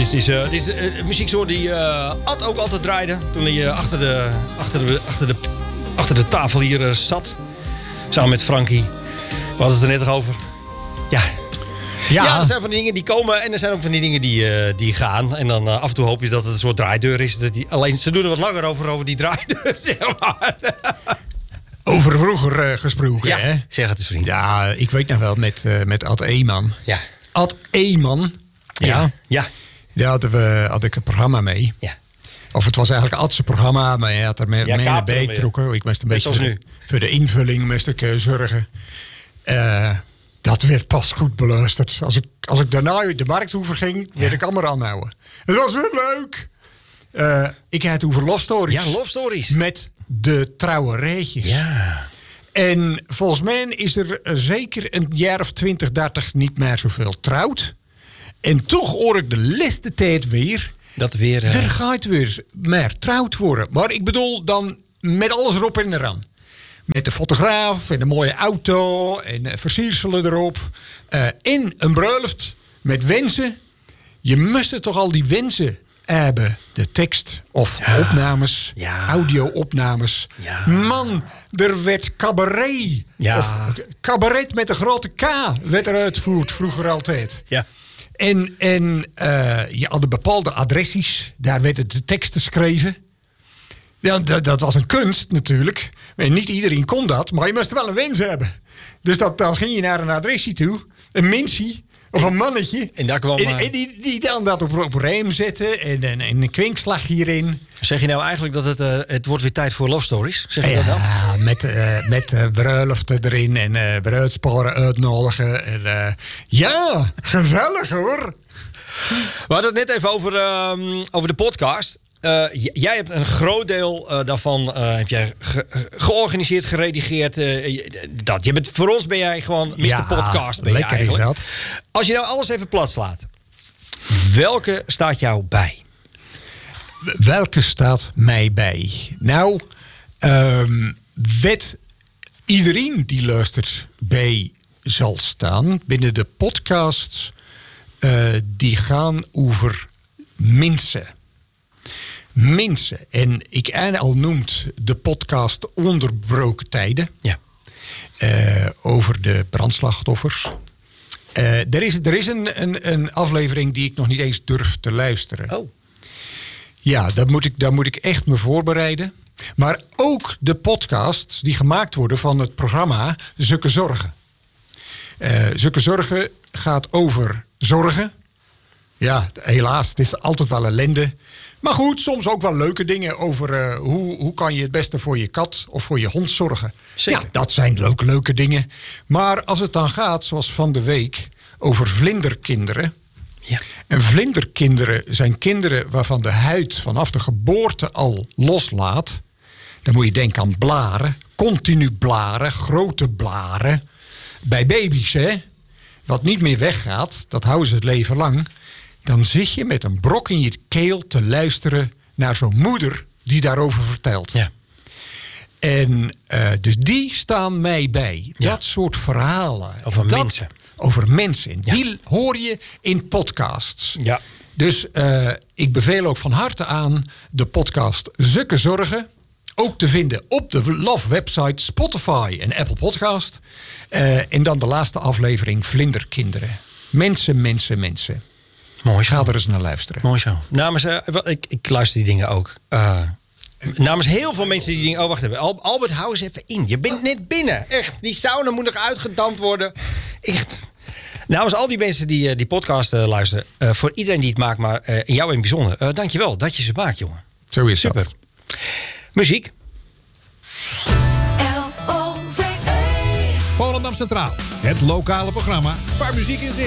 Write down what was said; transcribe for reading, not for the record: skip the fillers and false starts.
Dit is de muzieksoort die Ad ook altijd draaide. Toen hij achter de tafel hier zat. Samen met Frankie. We hadden het er net over. Ja, er zijn van die dingen die komen en er zijn ook van die dingen die gaan. En dan af en toe hoop je dat het een soort draaideur is. Alleen ze doen er wat langer over die draaideur, zeg maar. Over vroeger gesproken, hè? Zeg het eens, vriend. Ja, ik weet nog wel met Ad Eeman. Ja. Ad Eeman, ja. Daar had ik een programma mee. Ja. Of het was eigenlijk Ad's programma, maar hij had er mee naar betrokken. Ik moest een beetje voor de invulling moest ik zorgen. Dat werd pas goed beluisterd. Als ik daarna uit de Markthoever ging, werd ik allemaal aanhouden. Het was weer leuk. Ik had het over Love Stories. Ja, Love Stories. Met de trouwerijtjes. Ja. En volgens mij is er zeker een jaar of 20, 30 niet meer zoveel trouwd. En toch hoor ik de laatste tijd weer... Dat weer... Er gaat weer meer trouwd worden. Maar ik bedoel dan met alles erop en eraan. Met de fotograaf en een mooie auto en versierselen erop. En een bruiloft met wensen. Je moest toch al die wensen hebben. De tekst of opnames, audio-opnames. Ja. Man, er werd cabaret. Ja. Of cabaret met een grote K werd er uitgevoerd vroeger altijd. Ja. En je had bepaalde adressies. Daar werden de teksten geschreven. Ja, dat was een kunst natuurlijk. En niet iedereen kon dat, maar je moest wel een wens hebben. Dus dan ging je naar een adressie toe. Een mensie of een mannetje. En daar kwam... die dan dat op rijm zetten. En een kwinkslag hierin. Zeg je nou eigenlijk dat het wordt weer tijd voor Love Stories? Zeg je dat dan? Ja, met bruiloften erin en bruidsparen uitnodigen. En, ja, gezellig hoor. We hadden het net even over de podcast. Jij hebt een groot deel daarvan heb jij georganiseerd, geredigeerd. Voor ons ben jij gewoon Mr. Podcast. Ben lekker je is dat. Als je nou alles even plat slaat. Welke staat jou bij? Welke staat mij bij? Nou, wat iedereen die luistert bij zal staan binnen de podcasts die gaan over mensen. En ik al noemt de podcast Onderbroken Tijden. Ja. Over de brandslachtoffers. Er is een aflevering die ik nog niet eens durf te luisteren. Oh. Ja, daar moet ik echt me voorbereiden. Maar ook de podcasts die gemaakt worden van het programma Zukke Zorgen. Zukke Zorgen gaat over zorgen. Ja, helaas, het is altijd wel ellende. Maar goed, soms ook wel leuke dingen over hoe kan je het beste voor je kat of voor je hond zorgen. Zeker. Ja, dat zijn leuke dingen. Maar als het dan gaat, zoals van de week, over vlinderkinderen. Ja. En vlinderkinderen zijn kinderen waarvan de huid vanaf de geboorte al loslaat. Dan moet je denken aan blaren, continu blaren, grote blaren. Bij baby's, hè, wat niet meer weggaat, dat houden ze het leven lang. Dan zit je met een brok in je keel te luisteren naar zo'n moeder die daarover vertelt. Ja. En dus die staan mij bij. Ja. Dat soort verhalen. Over mensen. Over mensen. Ja. Die hoor je in podcasts. Ja. Dus ik beveel ook van harte aan de podcast Zukke Zorgen. Ook te vinden op de Love website, Spotify en Apple Podcast. En dan de laatste aflevering Vlinderkinderen. Mensen. Mooi zo. Ga er eens naar luisteren. Mooi zo. Namens, ik luister die dingen ook. Namens heel veel mensen die dingen... Oh, wacht even. Albert, hou eens even in. Je bent net binnen. Echt. Die sauna moet nog uitgedampt worden. Echt. Namens al die mensen die podcast luisteren... voor iedereen die het maakt, maar in jou in het bijzonder... dankjewel dat je ze maakt, jongen. Zo is super. Dat. Muziek. Volendam Centraal. Het lokale programma waar muziek in zit.